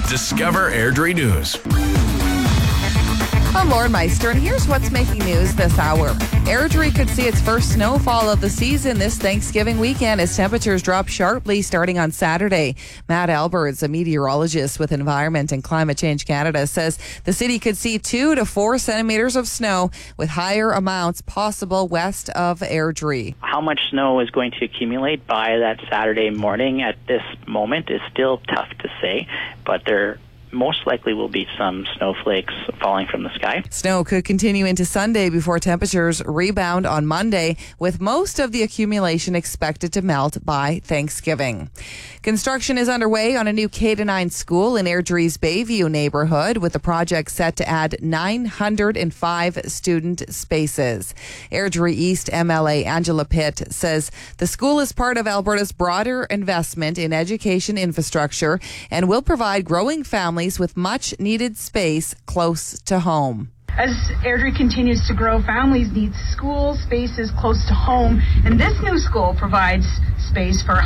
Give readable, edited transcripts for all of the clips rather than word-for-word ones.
Discover Airdrie News. I'm Lauren Meister, and here's what's making news this hour. Airdrie could see its first snowfall of the season this Thanksgiving weekend as temperatures drop sharply starting on Saturday. Matt Alberts, a meteorologist with Environment and Climate Change Canada, says the city could see 2 to 4 centimeters of snow with higher amounts possible west of Airdrie. How much snow is going to accumulate by that Saturday morning at this moment is still tough to say, but there most likely will be some snowflakes falling from the sky. Snow could continue into Sunday before temperatures rebound on Monday, with most of the accumulation expected to melt by Thanksgiving. Construction is underway on a new K-9 school in Airdrie's Bayview neighborhood, with the project set to add 905 student spaces. Airdrie East MLA Angela Pitt says the school is part of Alberta's broader investment in education infrastructure and will provide growing families with much needed space close to home. As Airdrie continues to grow, families need school spaces close to home, and this new school provides space for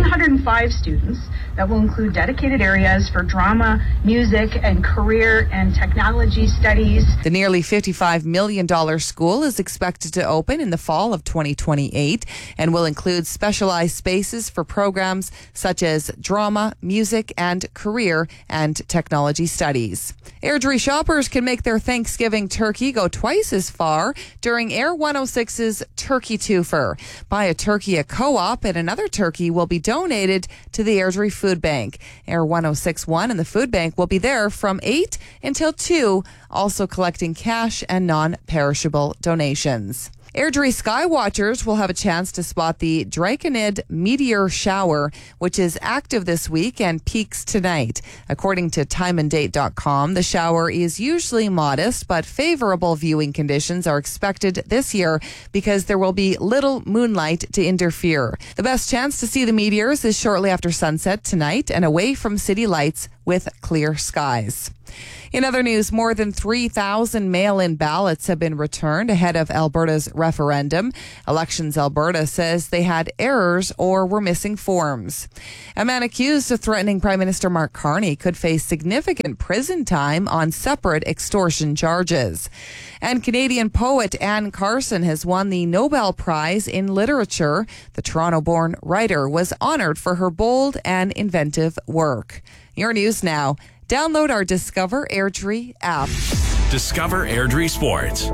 905 students that will include dedicated areas for drama, music, and career and technology studies. The nearly $55 million school is expected to open in the fall of 2028 and will include specialized spaces for programs such as drama, music, and career and technology studies. Airdrie shoppers can make their Thanksgiving turkey go twice as far during Air 106's Turkey Twofer. Buy a turkey at Co-op and another turkey will be donated to the Airdrie Food Bank. Air 106.1 and the Food Bank will be there from 8 until 2, also collecting cash and non-perishable donations. Airdrie Skywatchers will have a chance to spot the Draconid meteor shower, which is active this week and peaks tonight. According to timeanddate.com, the shower is usually modest, but favorable viewing conditions are expected this year because there will be little moonlight to interfere. The best chance to see the meteors is shortly after sunset tonight and away from city lights with clear skies. In other news, more than 3,000 mail-in ballots have been returned ahead of Alberta's referendum. Elections Alberta says they had errors or were missing forms. A man accused of threatening Prime Minister Mark Carney could face significant prison time on separate extortion charges. And Canadian poet Anne Carson has won the Nobel Prize in Literature. The Toronto-born writer was honored for her bold and inventive work. Your news now. Download our Discover Airdrie app. Discover Airdrie Sports.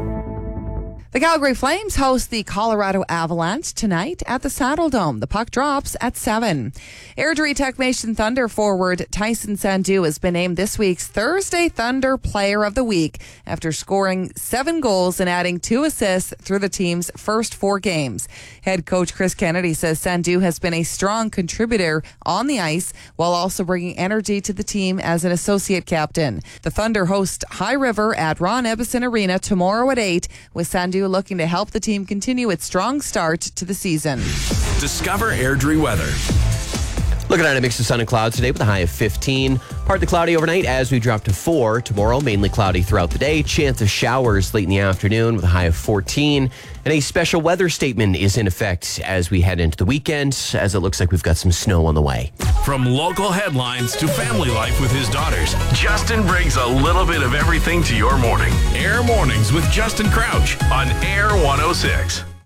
The Calgary Flames host the Colorado Avalanche tonight at the Saddle Dome. The puck drops at 7. Airdrie Technation Thunder forward Tyson Sandu has been named this week's Thursday Thunder Player of the Week after scoring 7 goals and adding 2 assists through the team's first 4 games. Head coach Chris Kennedy says Sandu has been a strong contributor on the ice while also bringing energy to the team as an associate captain. The Thunder host High River at Ron Ebbison Arena tomorrow at 8, with Sandu looking to help the team continue its strong start to the season. Discover Airdrie weather. Looking at a mix of sun and clouds today with a high of 15. Partly cloudy overnight as we drop to 4. Tomorrow, mainly cloudy throughout the day. Chance of showers late in the afternoon with a high of 14. And a special weather statement is in effect as we head into the weekend, as it looks like we've got some snow on the way. From local headlines to family life with his daughters, Justin brings a little bit of everything to your morning. Air Mornings with Justin Crouch on Air 106.